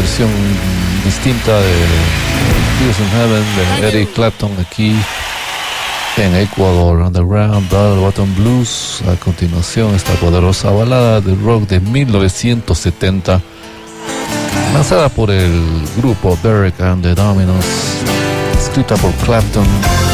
versión distinta de Tears in Heaven de Eric Clapton aquí en Ecuador. Underground Bell Bottom Blues. A continuación, esta poderosa balada de rock de 1970 lanzada por el grupo Derek and the Dominos, escrita por Clapton.